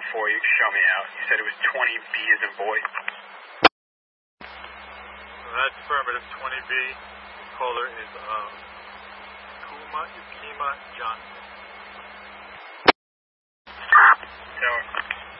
before. You show me out. You said it was 20B as in boy. That's affirmative. 20B. The caller is Kuma Johnson. Tower.